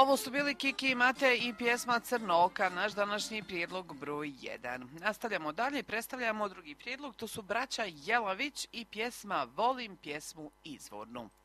Ovo su bili Kiki i Mate i pjesma Crnoka, naš današnji prijedlog broj 1. Nastavljamo dalje i predstavljamo drugi prijedlog, to su braća Jelavić i pjesma Volim pjesmu izvornu.